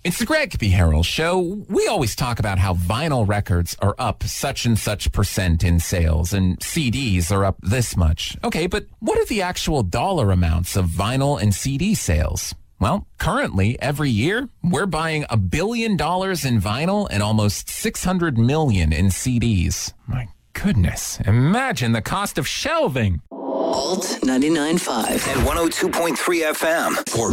It's the Greg B. Harrell Show. We always talk about how vinyl records are up such and such percent in sales and CDs are up this much. Okay, but what are the actual dollar amounts of vinyl and CD sales? Well, currently, every year, we're buying $1 billion in vinyl and almost $600 million in CDs. My goodness, imagine the cost of shelving. Alt 99.5 and 102.3 FM for